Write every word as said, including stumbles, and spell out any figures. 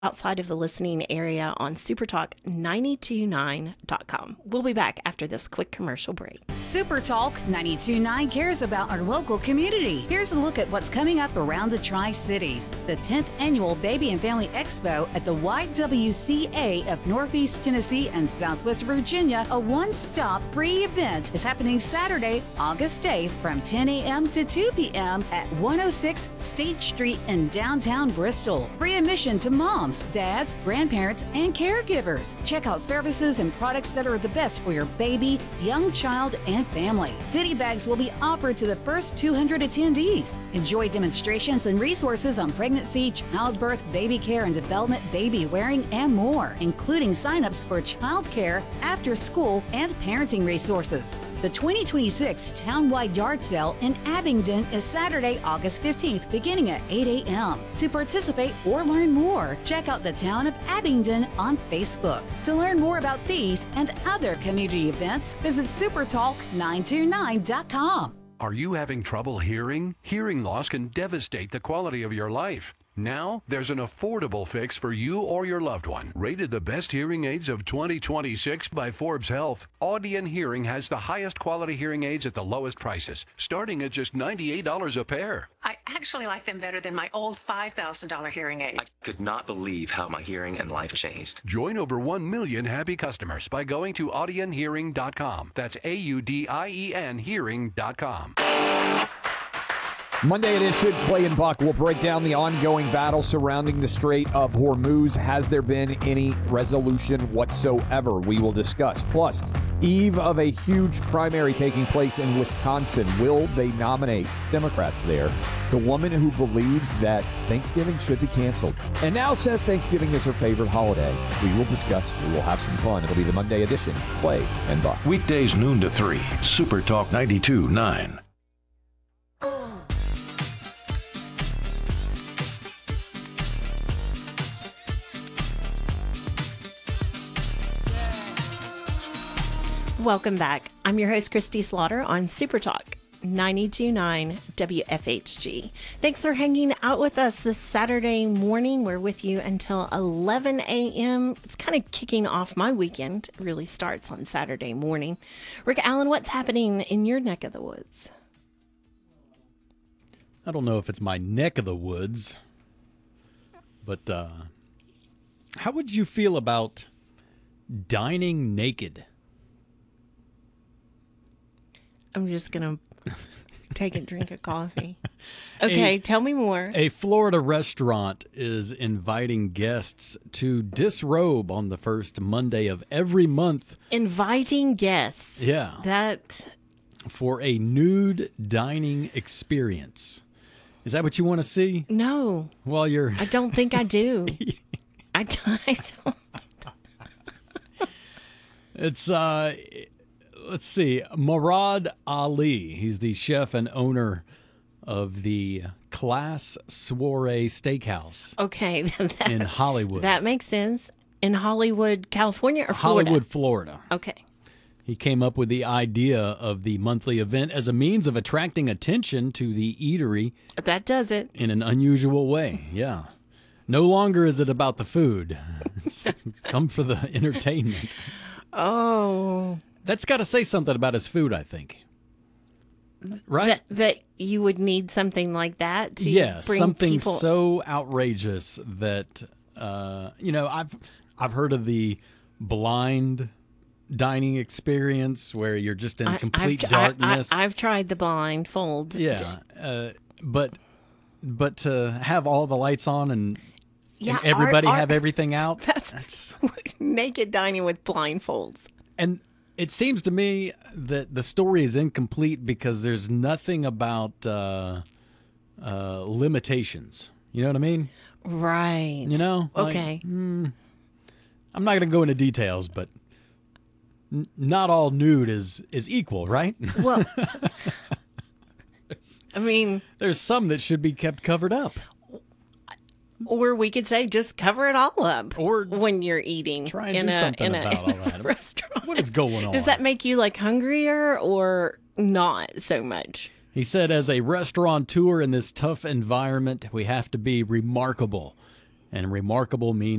outside of the listening area on supertalk nine two nine dot com. We'll be back after this quick commercial break. Supertalk ninety-two point nine cares about our local community. Here's a look at what's coming up around the Tri-Cities. The tenth Annual Baby and Family Expo at the Y W C A of Northeast Tennessee and Southwest Virginia, a one-stop free event, is happening Saturday, August eighth from ten a.m. to two p.m. at one oh six State Street in downtown Bristol. Free admission to moms, dads, grandparents, and caregivers. Check out services and products that are the best for your baby, young child, and family. Goodie bags will be offered to the first two hundred attendees. Enjoy demonstrations and resources on pregnancy, childbirth, baby care and development, baby wearing, and more, including signups for child care, after school, and parenting resources. The twenty twenty-six Townwide Yard Sale in Abingdon is Saturday, August fifteenth, beginning at eight a.m. To participate or learn more, check out the Town of Abingdon on Facebook. To learn more about these and other community events, visit supertalk nine two nine dot com. Are you having trouble hearing? Hearing loss can devastate the quality of your life. Now, there's an affordable fix for you or your loved one. Rated the best hearing aids of twenty twenty-six by Forbes Health, Audion Hearing has the highest quality hearing aids at the lowest prices, starting at just ninety-eight dollars a pair. I actually like them better than my old five thousand dollars hearing aid. I could not believe how my hearing and life changed. Join over one million happy customers by going to audion hearing dot com. That's A U D I E N hearing dot com. Monday edition, Clay and Buck will break down the ongoing battle surrounding the Strait of Hormuz. Has there been any resolution whatsoever? We will discuss. Plus, eve of a huge primary taking place in Wisconsin. Will they nominate Democrats there? The woman who believes that Thanksgiving should be canceled and now says Thanksgiving is her favorite holiday. We will discuss. We will have some fun. It'll be the Monday edition, Clay and Buck. Weekdays noon to three, Super Talk ninety-two point nine. Welcome back. I'm your host, Christy Slaughter on Supertalk ninety-two point nine W F H G. Thanks for hanging out with us this Saturday morning. We're with you until eleven a.m. It's kind of kicking off my weekend. It really starts on Saturday morning. Rick Allen, what's happening in your neck of the woods? I don't know if it's my neck of the woods, but uh, how would you feel about dining naked? I'm just going to take a drink of coffee. Okay, a, tell me more. A Florida restaurant is inviting guests to disrobe on the first Monday of every month. Inviting guests. Yeah. That. For a nude dining experience. Is that what you want to see? No. Well, you're... I don't think I do. I, I don't. It's, uh... Let's see, Murad Ali. He's the chef and owner of the Class Soiree Steakhouse. Okay. That, in Hollywood. That makes sense. In Hollywood, California or Florida? Hollywood, Florida. Okay. He came up with the idea of the monthly event as a means of attracting attention to the eatery. That does it. In an unusual way, yeah. No longer is it about the food. It's come for the entertainment. Oh... That's got to say something about his food, I think. Right? That, that you would need something like that to yeah, bring something people... so outrageous that, uh, you know, I've I've heard of the blind dining experience where you're just in I, complete I've, darkness. I, I, I've tried the blindfold. Yeah, uh, but but to have all the lights on and, yeah, and everybody our, our, have everything out. That's, that's naked dining with blindfolds. And it seems to me that the story is incomplete because there's nothing about uh, uh, limitations. You know what I mean? Right. You know? Okay. Like, mm, I'm not going to go into details, but n- not all nude is, is equal, right? Well, I mean... There's some that should be kept covered up. Or we could say just cover it all up or when you're eating try and in do a, something in a, about in all that. a restaurant. What is going on? Does that make you like hungrier or not so much? He said, as a restaurateur in this tough environment, we have to be remarkable. And remarkable means